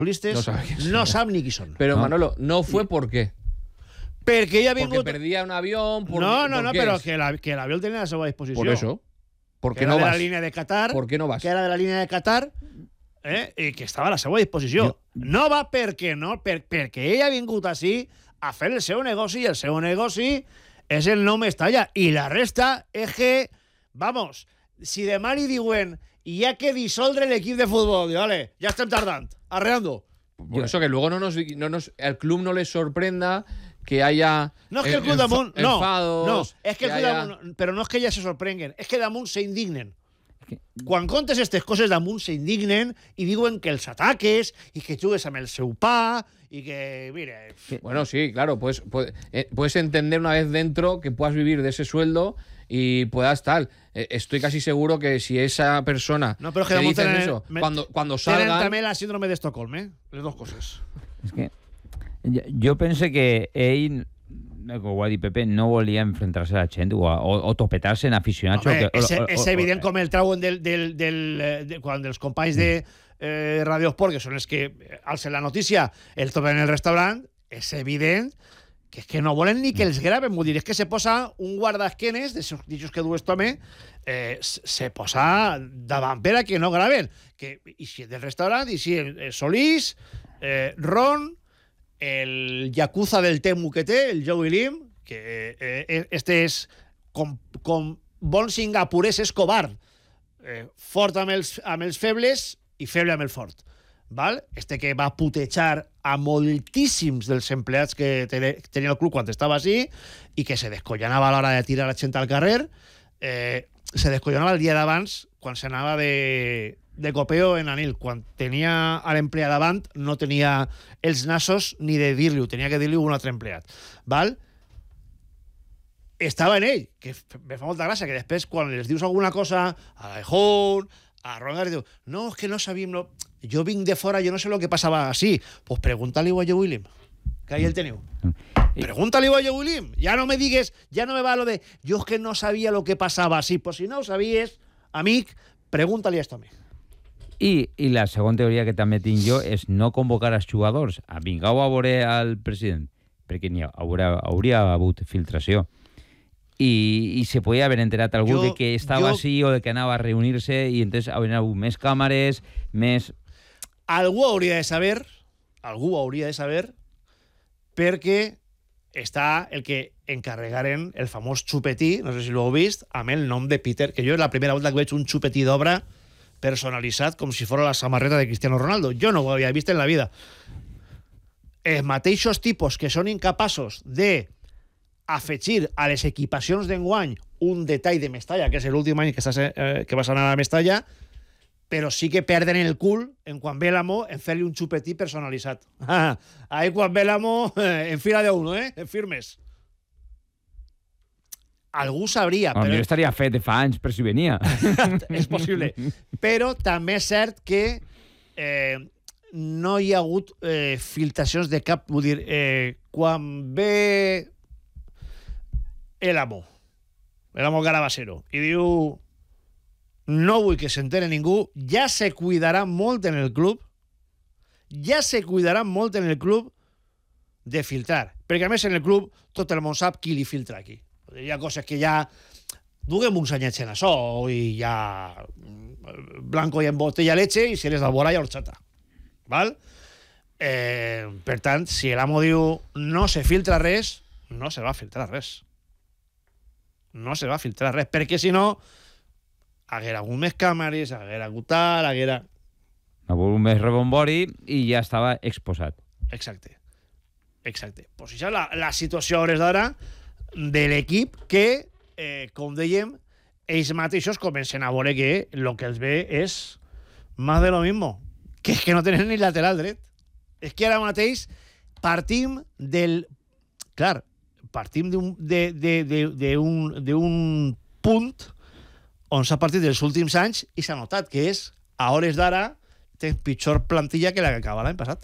no sap ni qui són. Però, Manolo, no fue ¿por qué? Perquè ella ha vingut... Porque perdía un avión... No, però que l'avió el tenia a la seva disposició. Por eso. ¿Por qué no vas? Que era de la línia de Qatar. ¿Por qué no vas? Que era de la línia de Qatar i que estava a la seva disposició. No va perquè ella ha vingut així a fer el seu negoci, i el seu negoci és el no Mestalla. I la resta és que, vamos, si demà li diuen hi ha que dissoldre l'equip de futbol, diu, vale, ja estem tardant, arreando. Por eso que luego el club no les sorprenda que haya no es que el club damunt, enfados, es que el club damunt, però no és que ja se sorprenguen, és que damunt se indignen. Quan contes aquestes coses damunt se indignen i diuen que els ataques i que jugues amb el seu pa y que, mire... Bueno, sí, claro, puedes entender una vez dentro que puedas vivir de ese sueldo y puedas tal. Estoy casi seguro que si esa persona no, però que dice eso, cuando salgan... Tenen també la síndrome d'Estocolm, les dues coses. És que jo penso que ell, com ho ha dit Pepe, no volia enfrontar-se a la gent o topetar-se en aficionats. És evident com el trauen quan els companys de Radio Esport, que són els que alcen la notícia, el topen en el restaurant, és evident que és que no volen ni que els graven. Vull dir, és que se posa un guardaesquenes, d'aixòs que du este home, se posa davant per a que no graven. I si del restaurant, i si Solís, Ron, el yakuza del Temu que té, el Joey Lim, que este és com bon singapurès Escobar, fort amb els febles i feble amb el fort. Val? Este que va putejar a moltíssims dels empleats que tenia el club quan estava així i que se descollanava a l'hora de tirar la gent al carrer, se descollanava el dia d'abans quan s'anava de copeo en Anil. Quan tenia a l'empleat davant no tenia els nassos ni de dir-li-ho, tenia que dir-li a un altre empleat. Val? Estava en ell, que me fa molta gràcia, que després quan els dius alguna cosa a l'Ejón, a Rongar, diu, no, és que no sabíem... No. Jo vinc de fora, jo no sé lo que passava així. Pues pregúntale-ho a Joe William, que ahí el teniu. Pregúntale-ho a Joe William. Ja no me digues, ja no me va lo de jo és que no sabia lo que passava així. Pues si no ho sabies, amic, pregúntale a esto a mi. I la segona teoria que també tinc jo és no convocar els jugadors. Vingueu a veure al president, perquè hauria hagut filtració. I se podia haver enterat algú de que estava així o de que anava a reunir-se i entonces haurien hagut més càmeres, més... Algú hauria de saber perquè està el que encarregaren el famós xupetí, no sé si l'heu vist, amb el nom de Peter, que jo és la primera volta que veig un xupetí d'obra personalitzat com si fos la samarreta de Cristiano Ronaldo. Jo no ho havia vist en la vida. Els mateixos tipus que són incapaços de afegir a les equipacions d'enguany un detall de Mestalla, que és l'últim any que vas anar a Mestalla, però sí que perden el cul en quan ve l'amo en fer-li un xupetí personalitzat. Ahí quan ve l'amo en fila de uno, en firmes. Algú sabria. Però... jo estaria fet de fa anys per si venia. És possible. Però també és cert que no hi ha hagut filtracions de cap... Vull dir, quan ve l'amo Garabasero, i diu no vull que s'entere ningú, ja se cuidarà molt en el club de filtrar, perquè a més en el club tot el món sap qui li filtra aquí. Hi ha coses que ja duguem uns anyets en això i ja blanco i en botella leche i si eres d'Albora ja horchata, val? Per tant, si l'amo diu no se filtra res, no se va filtrar res. No se va filtrar res, perquè si no haguera hagut més càmeres, haguera hagut tal, haguera... Ha hagut més rebombori i ja estava exposat. Exacte. Pues això és la situació a hores d'ara de l'equip que, com dèiem, ells mateixos comencen a veure que el que els ve és més de lo mismo, que és que no tenen ni lateral dret. És que ara mateix partim del... Clar, partim d'un punt on s'ha partit dels últims anys i s'ha notat que és, a hores d'ara, té pitjor plantilla que la que acaba l'any passat.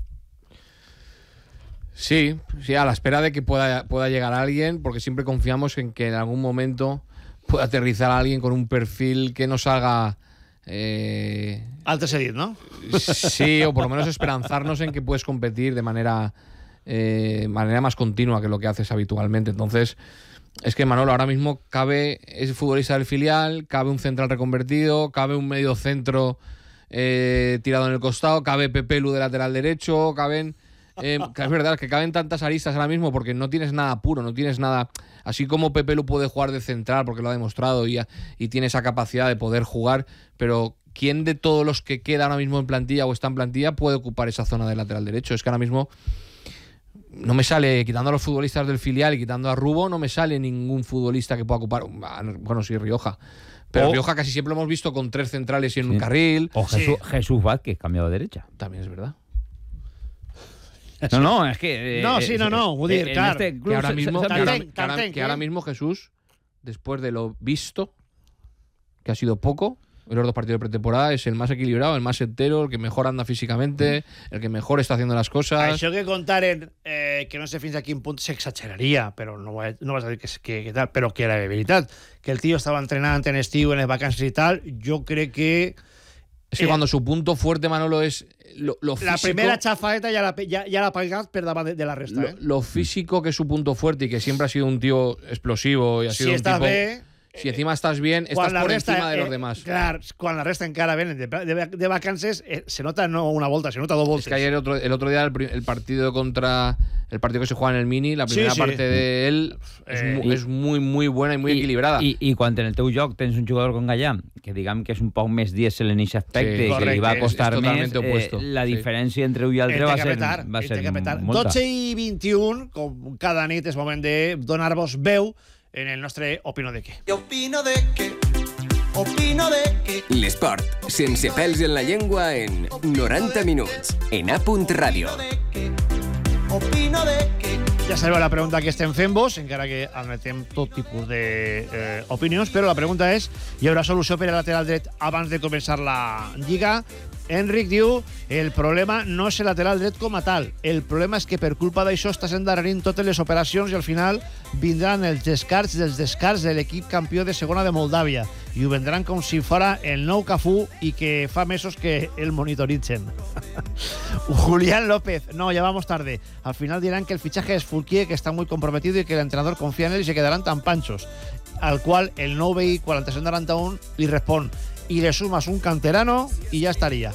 Sí, a la espera de que pueda llegar alguien, porque siempre confiamos en que en algún momento pueda aterrizar alguien con un perfil que no salga Altre cedit, ¿no? Sí, o por lo menos esperanzarnos en que puedes competir de manera más continua que lo que haces habitualmente. Entonces, es que Manolo ahora mismo cabe ese futbolista del filial, cabe un central reconvertido, cabe un medio centro tirado en el costado, cabe Pepelu de lateral derecho, caben... que es verdad, que caben tantas aristas ahora mismo porque no tienes nada puro, no tienes nada... Así como Pepelu puede jugar de central porque lo ha demostrado y tiene esa capacidad de poder jugar, pero ¿quién de todos los que queda ahora mismo en plantilla o está en plantilla puede ocupar esa zona de lateral derecho? Es que ahora mismo no me sale, quitando a los futbolistas del filial y quitando a Rubo, no me sale ningún futbolista que pueda ocupar... Bueno, sí, Rioja. Pero Rioja casi siempre lo hemos visto con 3 centrales y en un carril. O Jesús Vázquez, cambiado a derecha. También es verdad. No, es que... Udir, claro. Que ahora mismo Jesús, después de lo visto, que ha sido poco, en los 2 partidos de pretemporada, es el más equilibrado, el más entero, el que mejor anda físicamente, el que mejor está haciendo las cosas. Això que contar que no sé fins a quin punt s'exageraria, però no vas a dir que tal, però que era de veritat, que el tío estava entrenant en estiu, en les vacances y tal, yo creo que... Es que cuando su punto fuerte, Manolo, es lo físico... La primera xafaeta ja l'ha pagat per davant de la resta. Lo físico, que es su punto fuerte y que siempre ha sido un tío explosivo y ha sido un tipo... Bé, si encima estás bien, estás por encima de los demás. Claro, cuando la resta encara venen de vacances, se nota no una volta, se nota 2 voltes. Es que ayer el otro día el partido que se juega en el Mini, la primera parte de él es muy, muy buena y muy equilibrada. I quan en el teu joc tens un jugador com Gallà, que diguem que és un poc més dièsel en aquest aspecte, que li va costar més, la diferència entre un i l'altre va ser molta. 12 i 21, com cada nit és moment de donar-vos veu en el nostre Opino de què. Opino de què. L'esport, sense pèls en la llengua, en 90 minuts, en A.Radio. Opino de què. Ja sabeu la pregunta que estem fent-vos, encara que admetem tot tipus d'opinions, però la pregunta és, hi haurà solució per al lateral dret abans de començar la Lliga? Enric diu, el problema no és el lateral dret com a tal. El problema és que per culpa d'això estàs endarrerint totes les operacions i al final vindran els descarts dels descarts de l'equip campió de segona de Moldàvia i ho vendran com si fora el nou Cafú i que fa mesos que el monitoritzen. Julián López, no, ya vamos tarde. Al final dirán que el fichaje es Fulquier, que está muy comprometido y que el entrenador confía en él y se quedarán tan panchos. Al cual el nou veí 46-91 li respon, y le sumas un canterano y ya estaría.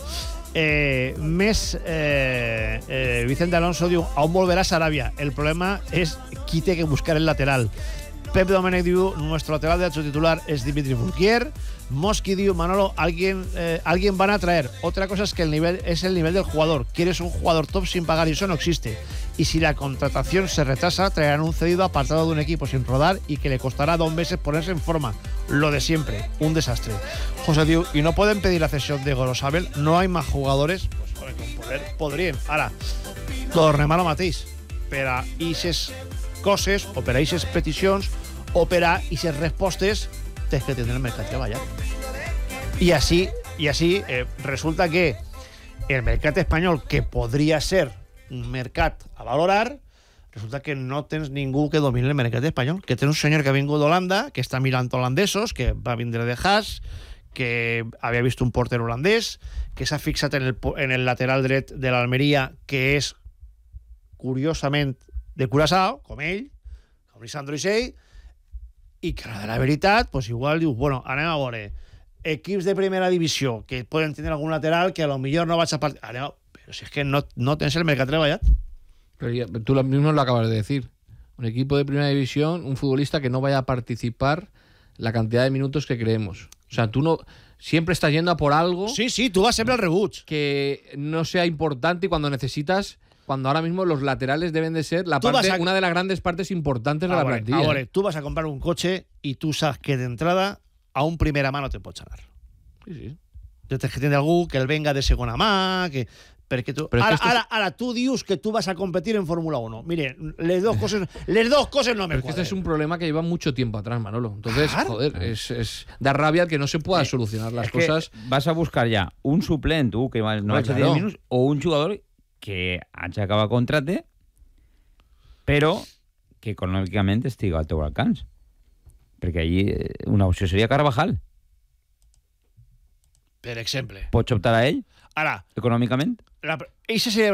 Vicente Alonso diu, aún volverá Sarabia. El problema es qui té que buscar el lateral. Pep Domènech diu, nuestro lateral de titular es Dimitri Fulquier. Mosqui diu, Manolo, alguien van a traer. Otra cosa es que el nivel es el nivel del jugador. Quieres un jugador top sin pagar y eso no existe. Y si la contratación se retrasa, traerán un cedido apartado de un equipo sin rodar y que le costará 2 meses ponerse en forma. Lo de siempre, un desastre. José diu, y no pueden pedir la cesión de Gorosabel, no hay más jugadores. Pues joder, con poder podrien. Ara, tornem a lo mateix. Per a ixes coses, o per a ixes peticions, o per a ixes respostes, tens que tindre el mercat treballat. Y así resulta que el mercat espanyol, que podria ser un mercat a valorar, resulta que no tens ningú que domini el mercat espanyol, que tens un senyor que ha vingut d'Holanda, que està mirant holandesos, que va vindre de Haas, que havia vist un porter holandès, que s'ha fixat en el lateral dret de l'Almeria, que és curiosament de Curaçao, com ell, com Lisandro Isell, i que de la veritat, pues igual dius, bueno, anem a veure equips de primera divisió que poden tenir algun lateral que a lo millor no vaig a partir. Pero si es que no tens el mercat treballat. Pero ya, tú mismo lo acabas de decir. Un equipo de primera división, un futbolista que no vaya a participar la cantidad de minutos que creemos. O sea, tú no siempre estás yendo a por algo. Sí, tú vas siempre al rebuig. Que no sea importante y cuando necesitas, cuando ahora mismo los laterales deben de ser una de las grandes partes importantes de la plantilla. Ahora, tú vas a comprar un coche y tú sabes que de entrada a un primera mà no te pots anar. Sí. Tens que tindre algú que el venga de segona mà, que... Perquè tu, ara tu dius que tú vas a competir en Fórmula 1. Mire, les dos cosas no me cuadran. Este es un problema que lleva mucho tiempo atrás, Manolo. Entonces, joder, es da rabia que no se pueda solucionar las cosas. Vas a buscar ya un suplent, que no ha hecho 10 minutos, o un jugador que hagi acabat contracte, però que econòmicament estigui al teu alcance. Perquè allí una opció seria Carvajal. per exemple. Pots optar a ell, Ara, econòmicament? eixa seria